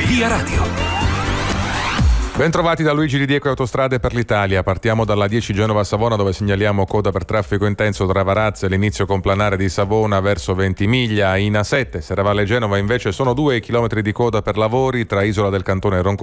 Via Radio. Bentrovati da Luigi Di Diego e Autostrade per l'Italia. Partiamo dalla 10 Genova-Savona, dove segnaliamo coda per traffico intenso tra Varazze e l'inizio complanare di Savona verso Ventimiglia. In A7 Serravalle Genova invece sono 2 chilometri di coda per lavori tra Isola del Cantone e Ronco